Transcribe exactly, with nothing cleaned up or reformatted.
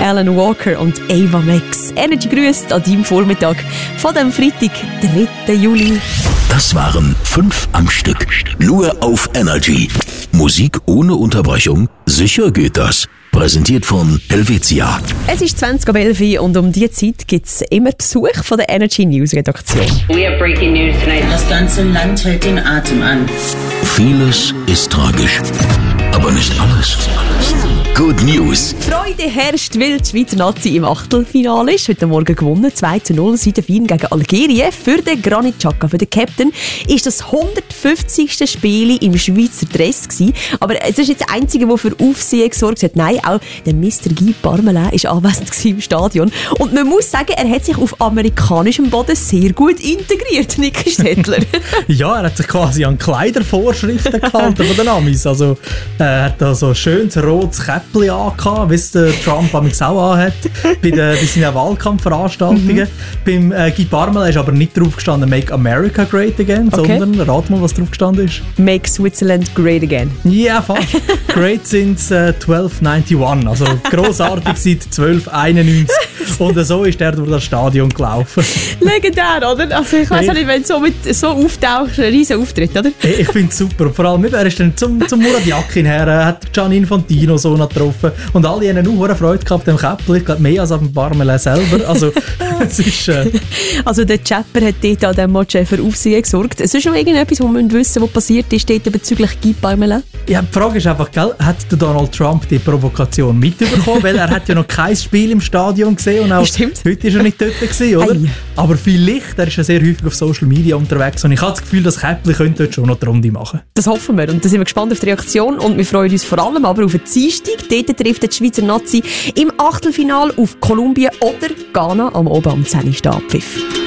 Alan Walker und Ava Max. Energy grüßt an deinem Vormittag von dem Freitag, dritten Juli. Das waren fünf am Stück. Nur auf Energy. Musik ohne Unterbrechung? Sicher geht das. Präsentiert von Helvetia. Es ist zwanzig ab elf und um diese Zeit gibt es immer Besuch von der Energy News Redaktion. We have breaking news tonight. Das ganze Land hält den Atem an. Vieles ist tragisch, aber nicht alles. Good News. Freude herrscht, weil die Schweizer Nazi im Achtelfinale ist. Heute Morgen gewonnen, zwei zu null, Seitenfein gegen Algerien. Für den Granit Xhaka, für den Captain, ist das hundertfünfzigste Spiel im Schweizer Dress gewesen. Aber es ist jetzt das Einzige, das für Aufsehen gesorgt hat. Nein, auch der Mister Guy Parmelin war anwesend im Stadion. Und man muss sagen, er hat sich auf amerikanischem Boden sehr gut integriert, Niki Stettler. Ja, er hat sich quasi an Kleidervorschriften gehalten von den Amis. Also, er hat da so ein schönes rotes Käppchen angehabt, wie es der Trump amigs auch anhat, bei, den, bei seinen Wahlkampfveranstaltungen. Mhm. Beim äh, Guy Parmelin ist aber nicht drauf gestanden «Make America Great Again», okay, sondern, rat mal, was drauf gestanden ist. «Make Switzerland Great Again». Ja, fast. «Great since uh, zwölf einundneunzig», also grossartig seit zwölf einundneunzig. Und so ist er durch das Stadion gelaufen. Legendär, oder? Also ich weiss nicht, wenn du so, mit, so auftauchst, ein riesen Auftritt, oder? Ich finde es super. Und vor allem, er ist dann zum, zum Murat Yakin her, er hat Gianni Infantino so noch getroffen und alle haben nur Freude gehabt am Käppchen, ich glaube mehr als am Parmelin selber. Also, es ist, äh also der Chapper hat dort an diesem Match für Aufsehen gesorgt. Es ist schon irgendetwas, wo wir wissen, was passiert ist dort bezüglich Guy Parmelin? Ja, die Frage ist einfach, gell, hat der Donald Trump die Provokation mitbekommen? Weil er hat ja noch kein Spiel im Stadion gesehen und auch Stimmt. Heute ist er nicht dort gewesen, oder? Ei. Aber vielleicht, er ist ja sehr häufig auf Social Media unterwegs und ich habe das Gefühl, das Käppchen könnte dort schon noch die Runde machen. Das hoffen wir und da sind wir gespannt auf die Reaktion und wir freuen uns vor allem aber auf den Dienstag. Dort trifft die Schweizer Nazi im Achtelfinale auf Kolumbien oder Ghana am Abend am zehn Uhr Abpfiff.